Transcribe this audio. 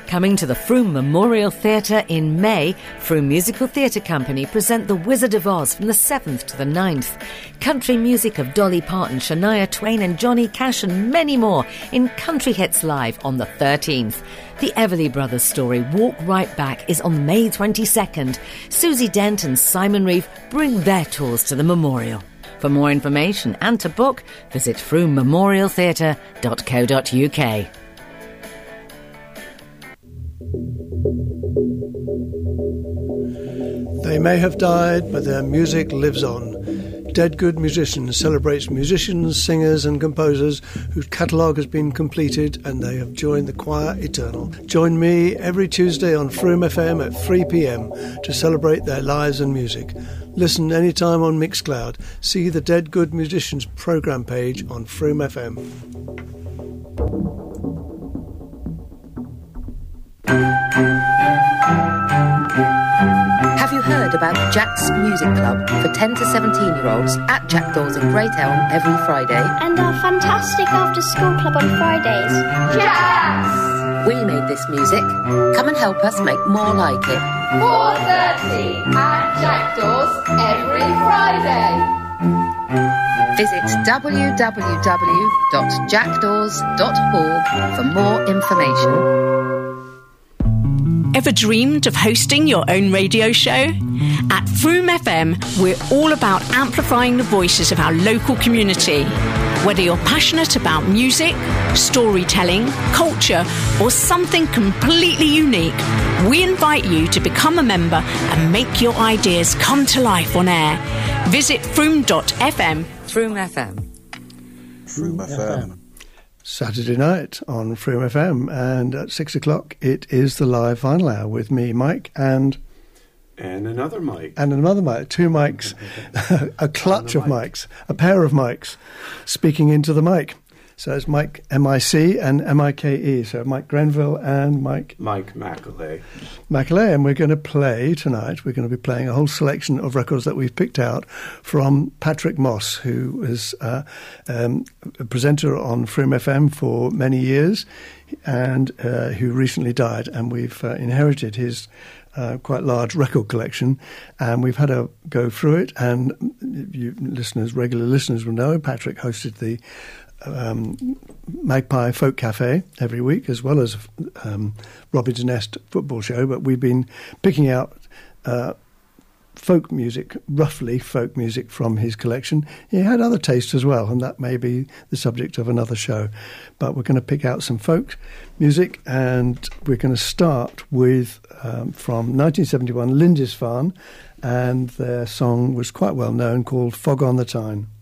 Coming to the Frome Memorial Theatre in May, Frome Musical Theatre Company present The Wizard of Oz from the 7th to the 9th. Country music of Dolly Parton, Shania Twain and Johnny Cash and many more in Country Hits Live on the 13th. The Everly Brothers story, Walk Right Back, is on May 22nd. Susie Dent and Simon Reeve bring their tours to the memorial. For more information and to book, visit fromememorialtheatre.co.uk. They may have died, but their music lives on. Dead Good Musicians celebrates musicians, singers and composers whose catalogue has been completed and they have joined the Choir Eternal. Join me every Tuesday on Frome FM at 3 p.m. to celebrate their lives and music. Listen anytime on Mixcloud. See the Dead Good Musicians programme page on Frome FM. Have you heard about Jack's Music Club for 10 to 17-year-olds at Jackdaws in Great Elm every Friday? And our fantastic after-school club on Fridays. Yes! We made this music. Come and help us make more like it. 4:30 at Jackdaws every Friday. Visit www.jackdaws.org for more information. Ever dreamed of hosting your own radio show? At Frome FM, we're all about amplifying the voices of our local community. Whether you're passionate about music, storytelling, culture, or something completely unique, we invite you to become a member and make your ideas come to life on air. Visit frome.fm. Frome FM. Frome FM. Saturday night on Frome FM, and at 6 o'clock it is the live final hour with me, Mike, and another Mike. And another Mike. Two mics, a clutch of mics, a pair of mics speaking into the mic. So it's Mike M-I-C and M-I-K-E. So Mike Grenville and Mike McAlea. McAlea. And we're going to play tonight. We're going to be playing a whole selection of records that we've picked out from Patrick Moss, who was a presenter on Frome FM for many years and who recently died. And we've inherited his quite large record collection, and we've had a go through it. And you listeners, regular listeners will know, Patrick hosted the Magpie Folk Cafe every week, as well as Robin's Nest football show. But we've been picking out folk music, roughly folk music from his collection. He had other tastes as well, and that may be the subject of another show. But we're going to pick out some folk music, and we're going to start with from 1971, Lindisfarne, and their song was quite well known, called Fog on the Tyne.